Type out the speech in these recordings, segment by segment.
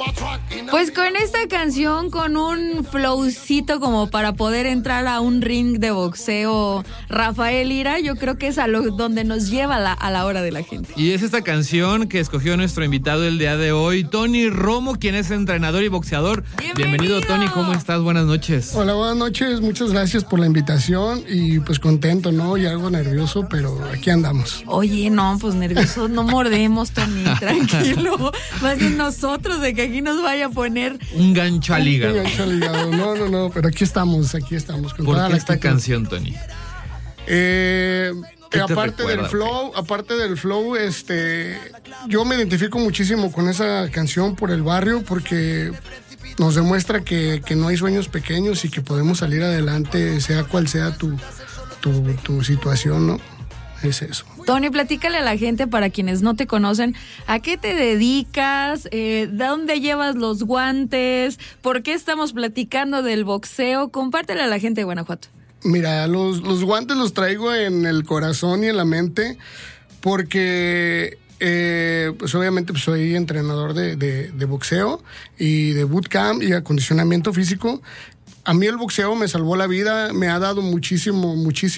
Pues con esta canción, con un flowcito como para poder entrar a un ring de boxeo, Rafael Lira, yo creo que es donde nos lleva a la hora de la gente. Y es esta canción que escogió nuestro invitado el día de hoy, Tony Romo, quien es entrenador y boxeador. Bienvenido, Tony, ¿cómo estás? Buenas noches. Hola, buenas noches, muchas gracias por la invitación y pues contento, ¿no? Y algo nervioso, pero aquí andamos. Oye, no, pues nerviosos no mordemos, Tony, tranquilo. Más bien nosotros, de que aquí nos vaya a poner un gancho al hígado. Un gancho al hígado, no, pero aquí estamos. Con ¿Por toda qué esta canción, Tony? Aparte del flow, yo me identifico muchísimo con esa canción por el barrio, porque nos demuestra que no hay sueños pequeños y que podemos salir adelante, sea cual sea tu situación, ¿no? Es eso. Tony, platícale a la gente, para quienes no te conocen, ¿a qué te dedicas? ¿De dónde llevas los guantes? ¿Por qué estamos platicando del boxeo? Compártele a la gente de Guanajuato. Mira, los guantes los traigo en el corazón y en la mente porque pues obviamente pues soy entrenador de boxeo y de bootcamp y acondicionamiento físico. A mí el boxeo me salvó la vida, me ha dado muchísimo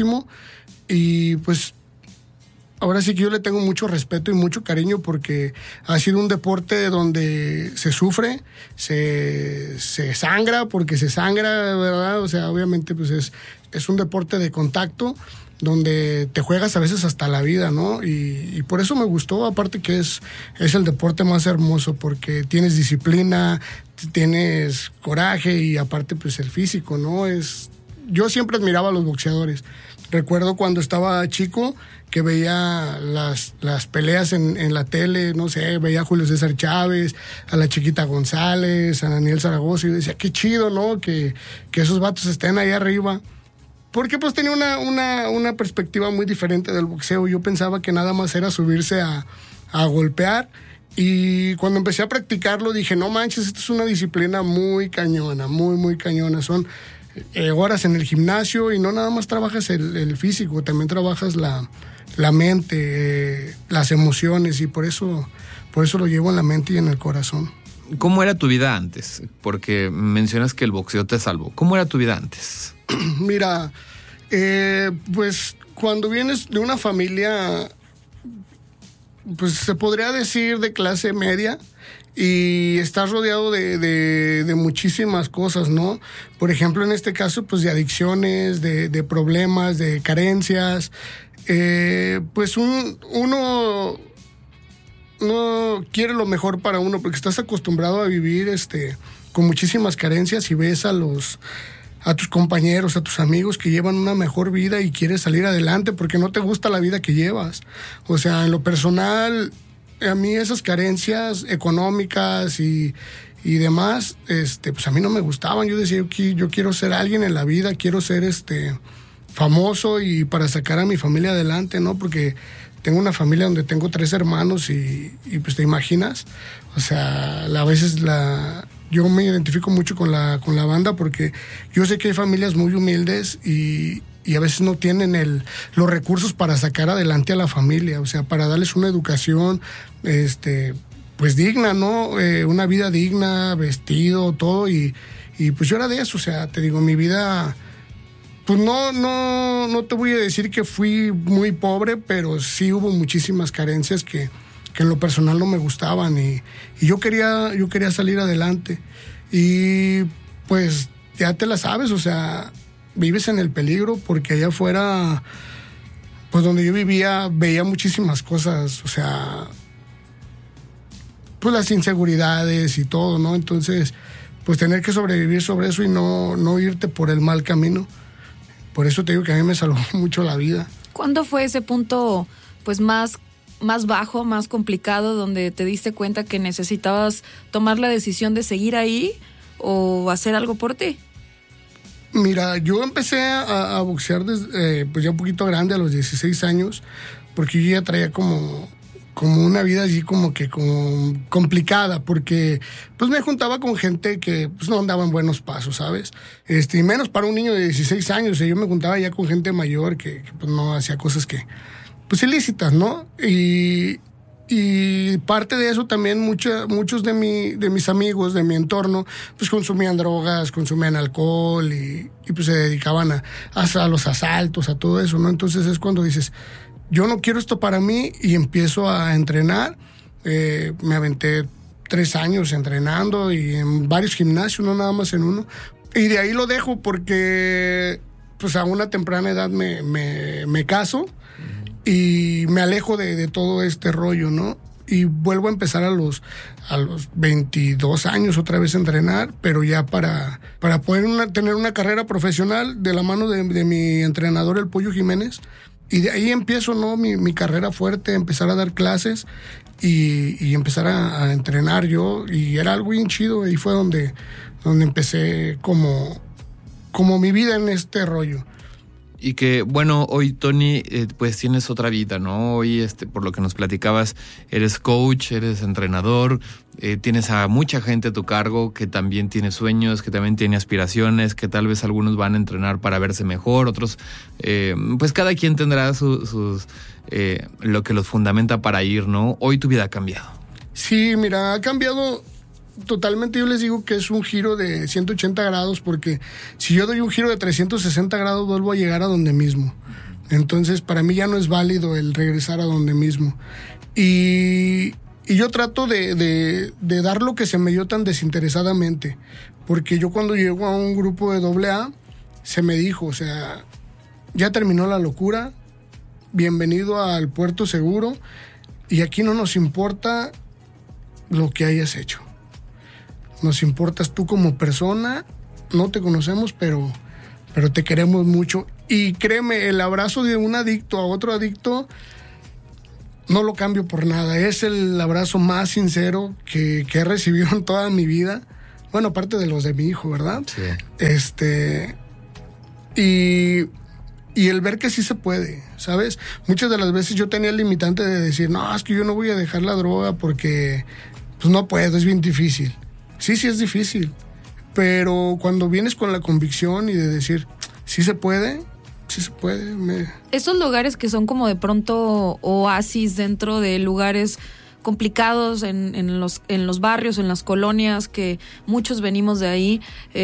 y pues ahora sí que yo le tengo mucho respeto y mucho cariño porque ha sido un deporte donde se sufre, se sangra, porque se sangra, ¿verdad? O sea, obviamente pues es un deporte de contacto donde te juegas a veces hasta la vida, ¿no? Y por eso me gustó, aparte que es el deporte más hermoso porque tienes disciplina, tienes coraje y aparte pues el físico, ¿no? Yo siempre admiraba a los boxeadores. Recuerdo cuando estaba chico que veía las peleas en la tele, no sé, veía a Julio César Chávez, a la Chiquita González, a Daniel Zaragoza, y decía, qué chido, ¿no? Que esos vatos estén ahí arriba. Porque pues tenía una perspectiva muy diferente del boxeo. Yo pensaba que nada más era subirse a golpear. Y cuando empecé a practicarlo dije, no manches, esto es una disciplina muy cañona, muy cañona. Son horas en el gimnasio y no nada más trabajas el físico, también trabajas la mente, las emociones, y por eso lo llevo en la mente y en el corazón. ¿Cómo era tu vida antes? Porque mencionas que el boxeo te salvó. ¿Cómo era tu vida antes? Mira, pues cuando vienes de una familia, pues se podría decir de clase media, y estás rodeado de muchísimas cosas, ¿no? Por ejemplo, en este caso, pues de adicciones, de problemas, de carencias. Pues uno no quiere lo mejor para uno porque estás acostumbrado a vivir con muchísimas carencias y ves a tus compañeros, a tus amigos que llevan una mejor vida y quieres salir adelante porque no te gusta la vida que llevas. O sea, en lo personal, a mí esas carencias económicas y demás, pues a mí no me gustaban. Yo decía, yo quiero ser alguien en la vida, quiero ser famoso y para sacar a mi familia adelante, ¿no? Porque tengo una familia donde tengo 3 hermanos y pues te imaginas. O sea, a veces yo me identifico mucho con la banda porque yo sé que hay familias muy humildes y a veces no tienen los recursos para sacar adelante a la familia, o sea, para darles una educación, pues digna, ¿no? Una vida digna, vestido, todo, y pues yo era de eso, o sea, te digo, mi vida, pues no te voy a decir que fui muy pobre, pero sí hubo muchísimas carencias que en lo personal no me gustaban y yo quería salir adelante. Y pues ya te la sabes, o sea, vives en el peligro porque allá afuera, pues donde yo vivía, veía muchísimas cosas, o sea, pues las inseguridades y todo, ¿no? Entonces, pues tener que sobrevivir sobre eso y no irte por el mal camino. Por eso te digo que a mí me salvó mucho la vida. ¿Cuándo fue ese punto, pues más bajo, más complicado, donde te diste cuenta que necesitabas tomar la decisión de seguir ahí o hacer algo por ti? Mira, yo empecé a boxear desde, pues ya un poquito grande, a los 16 años, porque yo ya traía como una vida así como complicada, porque pues me juntaba con gente que pues no andaba en buenos pasos, ¿sabes? Y menos para un niño de 16 años, o sea, yo me juntaba ya con gente mayor que pues no hacía cosas que pues ilícitas, ¿no? Y Y parte de eso también muchos de mis amigos, de mi entorno, pues consumían drogas, consumían alcohol y pues se dedicaban a los asaltos, a todo eso, ¿no? Entonces es cuando dices, yo no quiero esto para mí, y empiezo a entrenar. Me aventé 3 años entrenando y en varios gimnasios, no nada más en uno. Y de ahí lo dejo porque pues a una temprana edad me caso. Y me alejo de todo este rollo, ¿no? Y vuelvo a empezar a los 22 años otra vez a entrenar, pero ya para poder tener una carrera profesional de la mano de mi entrenador, el Pollo Jiménez. Y de ahí empiezo, ¿no? Mi carrera fuerte, empezar a dar clases y empezar a entrenar yo. Y era algo bien chido. Ahí fue donde empecé como mi vida en este rollo. Y que, bueno, hoy, Tony, pues tienes otra vida, ¿no? Hoy, por lo que nos platicabas, eres coach, eres entrenador, tienes a mucha gente a tu cargo que también tiene sueños, que también tiene aspiraciones, que tal vez algunos van a entrenar para verse mejor, otros, pues cada quien tendrá lo que los fundamenta para ir, ¿no? Hoy tu vida ha cambiado. Sí, mira, ha cambiado totalmente. Yo les digo que es un giro de 180 grados, porque si yo doy un giro de 360 grados vuelvo a llegar a donde mismo. Entonces para mí ya no es válido el regresar a donde mismo. Y yo trato de dar lo que se me dio tan desinteresadamente, porque yo cuando llego a un grupo de AA se me dijo, o sea, ya terminó la locura, bienvenido al puerto seguro, y aquí no nos importa lo que hayas hecho. Nos importas tú como persona, no te conocemos, pero te queremos mucho. Y créeme, el abrazo de un adicto a otro adicto no lo cambio por nada. Es el abrazo más sincero que he recibido en toda mi vida. Bueno, aparte de los de mi hijo, ¿verdad? Sí. Y el ver que sí se puede, ¿sabes? Muchas de las veces yo tenía el limitante de decir, no, es que yo no voy a dejar la droga porque pues no puedo, es bien difícil. Sí es difícil, pero cuando vienes con la convicción y de decir, sí se puede. Estos lugares que son como de pronto oasis dentro de lugares complicados en los barrios, en las colonias, que muchos venimos de ahí,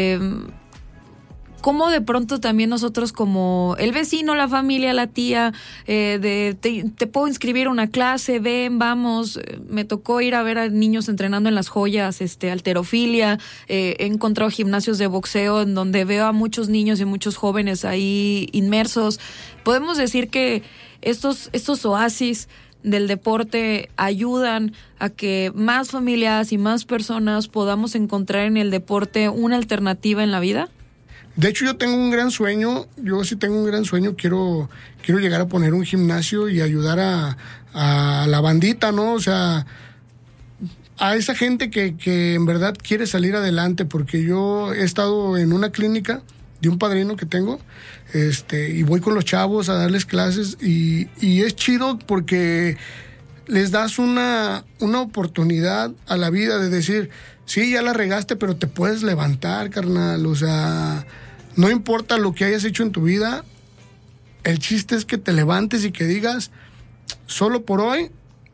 cómo de pronto también nosotros como el vecino, la familia, la tía, te puedo inscribir a una clase, ven, vamos. Me tocó ir a ver a niños entrenando en Las Joyas, halterofilia, he encontrado gimnasios de boxeo en donde veo a muchos niños y muchos jóvenes ahí inmersos. Podemos decir que estos oasis del deporte ayudan a que más familias y más personas podamos encontrar en el deporte una alternativa en la vida. De hecho, yo tengo un gran sueño, quiero llegar a poner un gimnasio y ayudar a la bandita, ¿no? O sea, a esa gente que en verdad quiere salir adelante, porque yo he estado en una clínica de un padrino que tengo, y voy con los chavos a darles clases y es chido porque les das una oportunidad a la vida de decir, sí, ya la regaste, pero te puedes levantar, carnal. O sea, no importa lo que hayas hecho en tu vida, el chiste es que te levantes y que digas, solo por hoy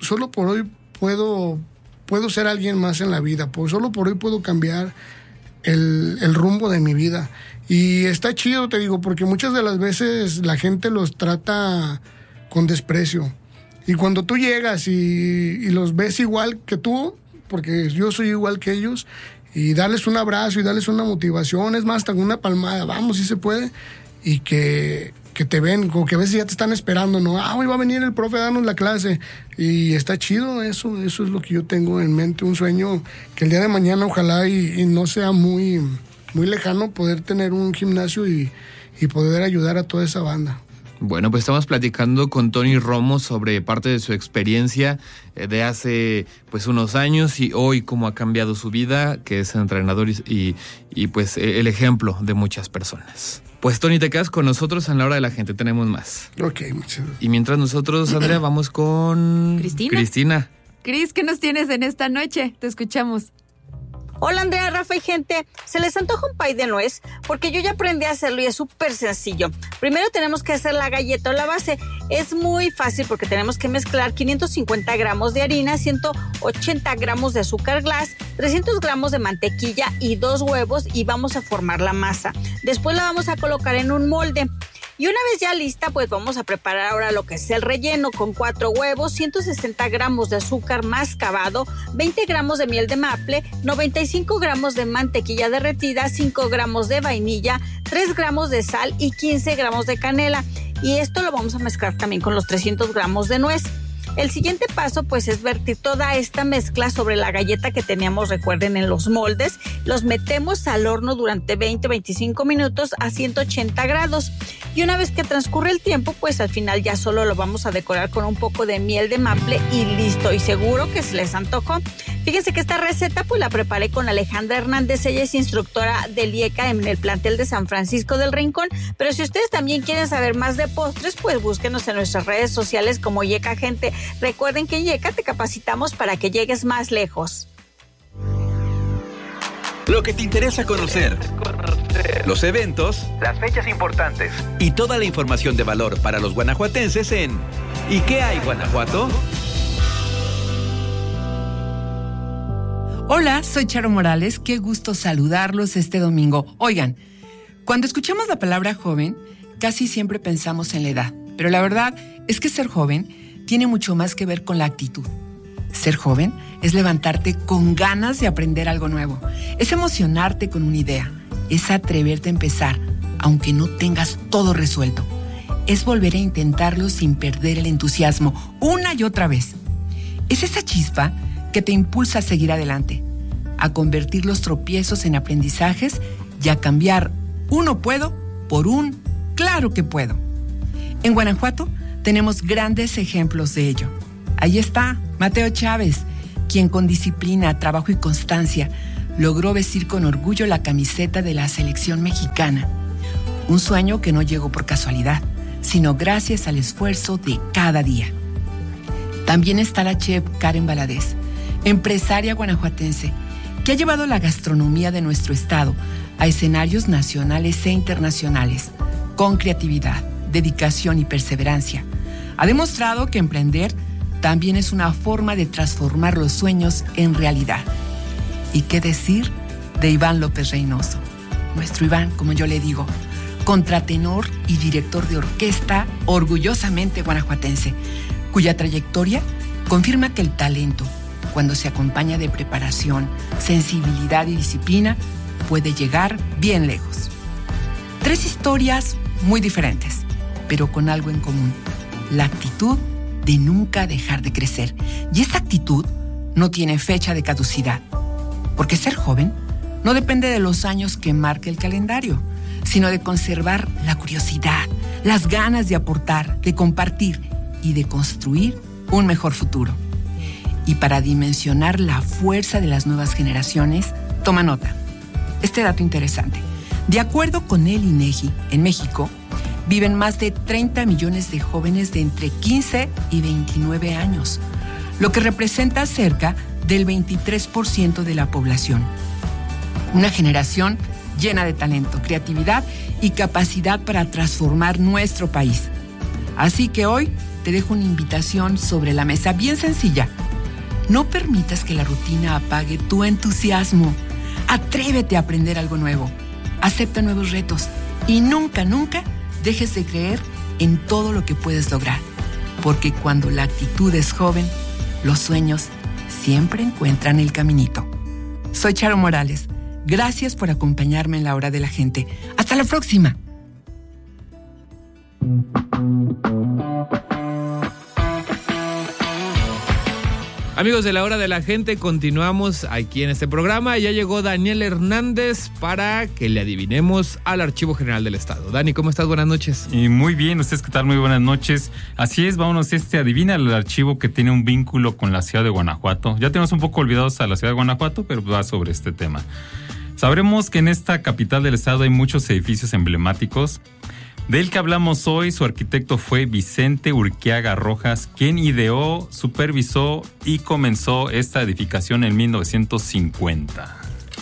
puedo ser alguien más en la vida, solo por hoy puedo cambiar el rumbo de mi vida. Y está chido, te digo, porque muchas de las veces la gente los trata con desprecio. Y cuando tú llegas y los ves igual que tú, porque yo soy igual que ellos, y darles un abrazo y darles una motivación, es más, hasta una palmada, vamos, sí se puede, y que te ven, como que a veces ya te están esperando, ¿no? Hoy va a venir el profe a darnos la clase, y está chido, eso es lo que yo tengo en mente, un sueño que el día de mañana ojalá y no sea muy, muy lejano, poder tener un gimnasio y poder ayudar a toda esa banda. Bueno, pues estamos platicando con Tony Romo sobre parte de su experiencia de hace pues unos años y hoy cómo ha cambiado su vida, que es entrenador y pues el ejemplo de muchas personas. Pues Tony, te quedas con nosotros en la hora de la gente, tenemos más. Ok, muchas gracias. Y mientras nosotros, Andrea, vamos con Cristina. Cris, ¿qué nos tienes en esta noche? Te escuchamos. Hola Andrea, Rafa y gente, ¿se les antoja un pay de nuez? Porque yo ya aprendí a hacerlo y es súper sencillo. Primero tenemos que hacer la galleta o la base. Es muy fácil porque tenemos que mezclar 550 gramos de harina, 180 gramos de azúcar glass, 300 gramos de mantequilla y 2 huevos y vamos a formar la masa. Después la vamos a colocar en un molde. Y una vez ya lista, pues vamos a preparar ahora lo que es el relleno con 4 huevos, 160 gramos de azúcar mascabado, 20 gramos de miel de maple, 95 gramos de mantequilla derretida, 5 gramos de vainilla, 3 gramos de sal y 15 gramos de canela. Y esto lo vamos a mezclar también con los 300 gramos de nuez. El siguiente paso pues es vertir toda esta mezcla sobre la galleta que teníamos, recuerden, en los moldes. Los metemos al horno durante 20-25 minutos a 180 grados. Y una vez que transcurre el tiempo, pues al final ya solo lo vamos a decorar con un poco de miel de maple y listo. Y seguro que se les antojó. Fíjense que esta receta pues la preparé con Alejandra Hernández. Ella es instructora del IECA en el plantel de San Francisco del Rincón. Pero si ustedes también quieren saber más de postres, pues búsquenos en nuestras redes sociales como IECA Gente. Recuerden que en IECA te capacitamos para que llegues más lejos. Lo que te interesa conocer, los eventos, las fechas importantes y toda la información de valor para los guanajuatenses en ¿Y qué hay, Guanajuato? Hola, soy Charo Morales. Qué gusto saludarlos este domingo. Oigan, cuando escuchamos la palabra joven, casi siempre pensamos en la edad. Pero la verdad es que ser joven tiene mucho más que ver con la actitud. Ser joven es levantarte con ganas de aprender algo nuevo. Es emocionarte con una idea. Es atreverte a empezar, aunque no tengas todo resuelto. Es volver a intentarlo sin perder el entusiasmo una y otra vez. Es esa chispa que te impulsa a seguir adelante, a convertir los tropiezos en aprendizajes y a cambiar un no puedo por un claro que puedo. En Guanajuato tenemos grandes ejemplos de ello. Ahí está Mateo Chávez, quien con disciplina, trabajo y constancia logró vestir con orgullo la camiseta de la selección mexicana. Un sueño que no llegó por casualidad, sino gracias al esfuerzo de cada día. También está la chef Karen Valadez, empresaria guanajuatense, que ha llevado la gastronomía de nuestro estado a escenarios nacionales e internacionales, con creatividad, dedicación y perseverancia. Ha demostrado que emprender también es una forma de transformar los sueños en realidad. ¿Y qué decir de Iván López Reynoso? Nuestro Iván, como yo le digo, contratenor y director de orquesta orgullosamente guanajuatense, cuya trayectoria confirma que el talento, cuando se acompaña de preparación, sensibilidad y disciplina, puede llegar bien lejos. 3 historias muy diferentes, pero con algo en común: la actitud de nunca dejar de crecer. Y esa actitud no tiene fecha de caducidad, porque ser joven no depende de los años que marque el calendario, sino de conservar la curiosidad, las ganas de aportar, de compartir y de construir un mejor futuro. Y para dimensionar la fuerza de las nuevas generaciones, toma nota. Este dato interesante: de acuerdo con el INEGI, en México viven más de 30 millones de jóvenes de entre 15 y 29 años, lo que representa cerca del 23% de la población. Una generación llena de talento, creatividad y capacidad para transformar nuestro país. Así que hoy te dejo una invitación sobre la mesa bien sencilla. No permitas que la rutina apague tu entusiasmo. Atrévete a aprender algo nuevo. Acepta nuevos retos y nunca, nunca dejes de creer en todo lo que puedes lograr. Porque cuando la actitud es joven, los sueños siempre encuentran el caminito. Soy Charo Morales. Gracias por acompañarme en La Hora de la Gente. ¡Hasta la próxima! Amigos de La Hora de la Gente, continuamos aquí en este programa. Ya llegó Daniel Hernández para que le adivinemos al Archivo General del Estado. Dani, ¿cómo estás? Buenas noches. Y muy bien, ¿ustedes qué tal? Muy buenas noches. Así es, vámonos adivina el archivo que tiene un vínculo con la ciudad de Guanajuato. Ya tenemos un poco olvidados a la ciudad de Guanajuato, pero va sobre este tema. Sabremos que en esta capital del estado hay muchos edificios emblemáticos. Del que hablamos hoy, su arquitecto fue Vicente Urquiaga Rojas, quien ideó, supervisó y comenzó esta edificación en 1950.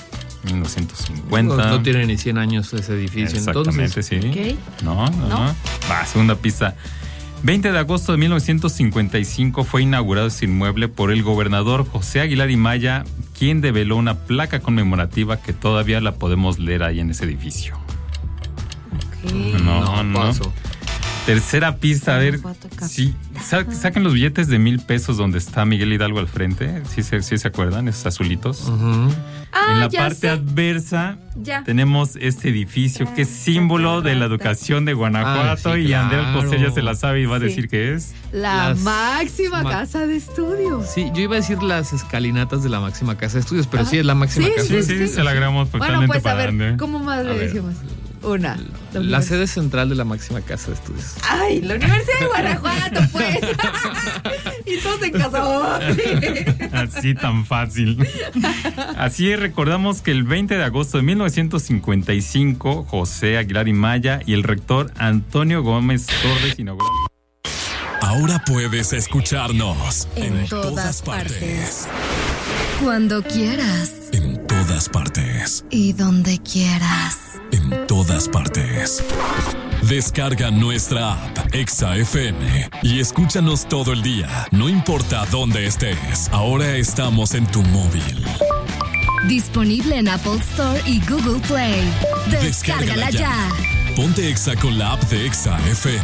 1950. No tiene ni 100 años ese edificio. Exactamente, entonces. sí. Okay. No. Va, segunda pista. 20 de agosto de 1955 fue inaugurado este inmueble por el gobernador José Aguilar y Maya, quien develó una placa conmemorativa que todavía la podemos leer ahí en ese edificio. Okay. No. Paso. Tercera pista, a ver, sí, saquen los billetes de 1,000 pesos donde está Miguel Hidalgo al frente, ¿sí se acuerdan? Esos azulitos. Uh-huh. En la parte adversa tenemos este edificio que es símbolo de la educación de Guanajuato, sí, y claro. Andrea José ya se la sabe y va a decir que es la máxima casa de estudios. Sí, yo iba a decir las escalinatas de la máxima casa de estudios, pero sí es la máxima casa de estudios. Sí, se la agregamos totalmente. Bueno, pues a para ver, Andrea. ¿cómo más le decimos? Una. La sede central de la máxima casa de estudios. Ay, la Universidad de Guanajuato, pues. Y todos en casa. Así tan fácil. Así es, recordamos que el 20 de agosto de 1955, José Aguilar y Maya y el rector Antonio Gómez Torres inauguraron. Ahora puedes escucharnos en todas partes. Cuando quieras. En todas partes. Y donde quieras. En todas partes. Descarga nuestra app Exa FM y escúchanos todo el día, no importa dónde estés. Ahora estamos en tu móvil. Disponible en Apple Store y Google Play. Descárgala ya. Ponte Exa con la app de Exa FM.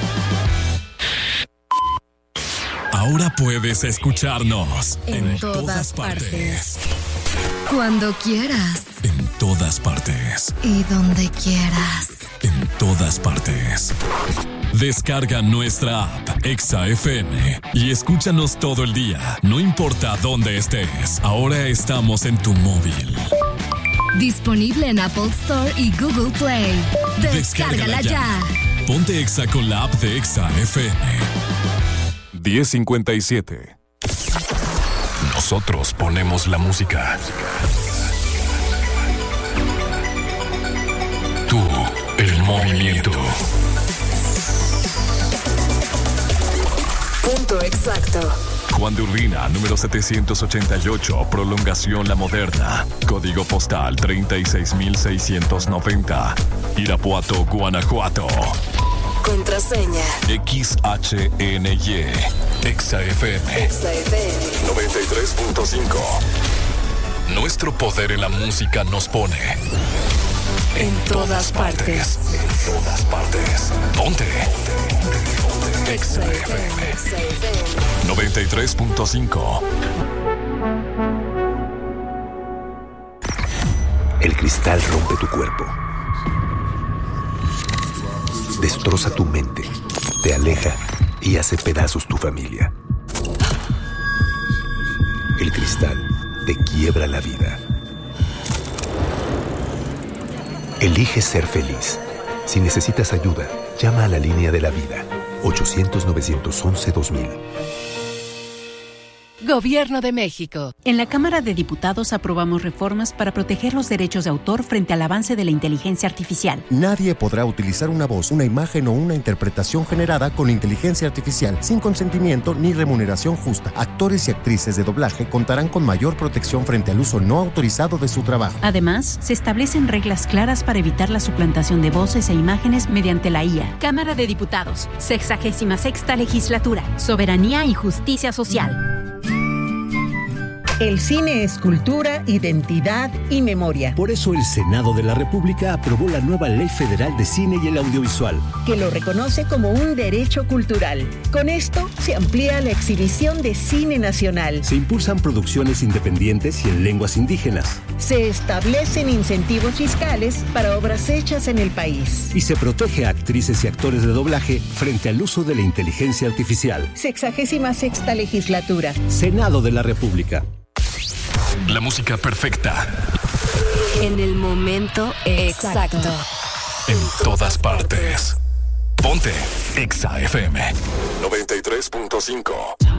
Ahora puedes escucharnos en todas partes. Cuando quieras. En todas partes. Y donde quieras. En todas partes. Descarga nuestra app Exa FM y escúchanos todo el día, no importa dónde estés. Ahora estamos en tu móvil. Disponible en Apple Store y Google Play. Descárgala ya. Ponte Exa con la app de Exa FM. 10:57. Nosotros ponemos la música. Tú, el movimiento. Punto exacto. Juan de Urbina, número 788, prolongación La Moderna. Código postal 36690. Irapuato, Guanajuato. Contraseña. XHNY. Exa FM. Exa FM. 93.5. Nuestro poder en la música nos pone en todas partes. En todas partes. Ponte. Exa FM. 93.5. El cristal rompe tu cuerpo. Destroza tu mente, te aleja y hace pedazos tu familia. El cristal te quiebra la vida. Elige ser feliz. Si necesitas ayuda, llama a la línea de la vida. 800-911-2000. Gobierno de México. En la Cámara de Diputados aprobamos reformas para proteger los derechos de autor frente al avance de la inteligencia artificial. Nadie podrá utilizar una voz, una imagen o una interpretación generada con inteligencia artificial sin consentimiento ni remuneración justa. Actores y actrices de doblaje contarán con mayor protección frente al uso no autorizado de su trabajo. Además, se establecen reglas claras para evitar la suplantación de voces e imágenes mediante la IA. Cámara de Diputados, 66ª Legislatura, Soberanía y Justicia Social. El cine es cultura, identidad y memoria. Por eso el Senado de la República aprobó la nueva Ley Federal de Cine y el Audiovisual, que lo reconoce como un derecho cultural. Con esto se amplía la exhibición de cine nacional. Se impulsan producciones independientes y en lenguas indígenas. Se establecen incentivos fiscales para obras hechas en el país. Y se protege a actrices y actores de doblaje frente al uso de la inteligencia artificial. 66ª Legislatura. Senado de la República. La música perfecta. En el momento exacto. En todas partes. Ponte Exa FM 93.5.